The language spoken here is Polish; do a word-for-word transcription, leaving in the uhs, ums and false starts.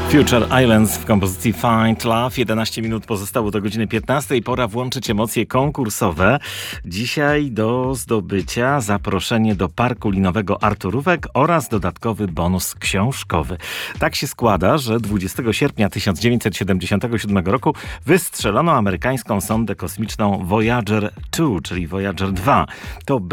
Future Islands w kompozycji Find Love. jedenaście minut pozostało do godziny piętnastej. Pora włączyć emocje konkursowe. Dzisiaj do zdobycia zaproszenie do Parku Linowego Arturówek oraz dodatkowy bonus książkowy. Tak się składa, że dwudziestego sierpnia tysiąc dziewięćset siedemdziesiątego siódmego roku wystrzelono amerykańską sondę kosmiczną Voyager dwa, czyli Voyager dwa. To